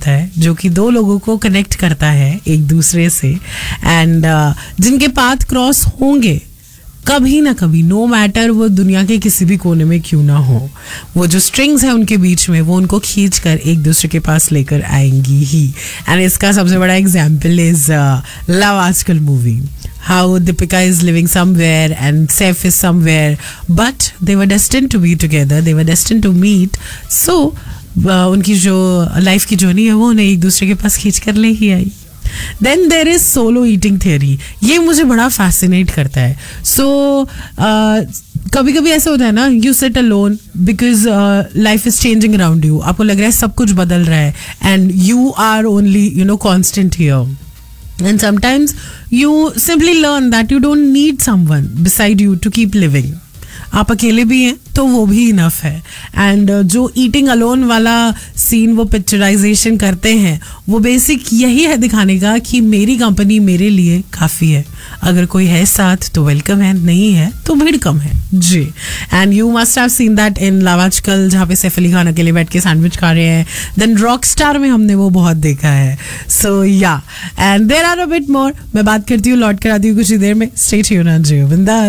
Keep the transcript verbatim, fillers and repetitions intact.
होता है जो कि दो लोगों को कनेक्ट करता है एक दूसरे से, एंड uh, जिनके पाथ क्रॉस होंगे कभी ना कभी, नो मैटर वो दुनिया के किसी भी कोने में क्यों ना हो, वो जो स्ट्रिंग्स है उनके बीच में वो उनको खींच कर एक दूसरे के पास लेकर आएंगी ही. एंड इसका सबसे बड़ा एग्जाम्पल इज लव आजकल movie. How Deepika is living somewhere and Saif is somewhere, but they were destined to be together. They were destined to meet. So uh, उनकी जो लाइफ की जर्नी है वो उन्हें एक दूसरे के पास खींच कर ले ही आई. Then there is solo eating theory. ये मुझे बड़ा fascinate करता है. So uh, कभी कभी ऐसा होता है ना, you sit alone because uh, life is changing around you. आपको लग रहा है सब कुछ बदल रहा है and you are only you know constant here. And sometimes you simply learn that you don't need someone beside you to keep living. आप अकेले भी हैं तो वो भी इनफ है. एंड uh, जो ईटिंग अलोन वाला सीन वो पिक्चराइजेशन करते हैं वो बेसिक यही है दिखाने का कि मेरी कंपनी मेरे लिए काफ़ी है. अगर कोई है साथ तो वेलकम है, नहीं है तो भीड़ कम है जी. And you must have seen that in love आजकल, जहाँ पे सैफ अली खान अकेले बैठ के सैंडविच खा रहे हैं. देन रॉक स्टार में हमने वो बहुत देखा है. सो या, and there are a bit more. मैं बात करती हूँ, लौट कर आती हूँ कुछ ही देर में. स्टे ट्यून्ड ऑन जियो बिंदास.